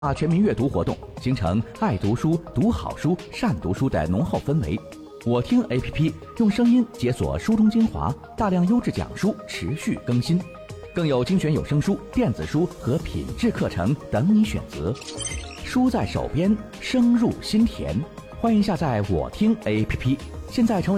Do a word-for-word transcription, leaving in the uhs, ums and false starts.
啊，全民阅读活动形成爱读书、读好书、善读书的浓厚氛围。我听 A P P 用声音解锁书中精华，大量优质讲书持续更新，更有精选有声书、电子书和品质课程等你选择。书在手边，声入心田。欢迎下载我听 A P P， 现在成为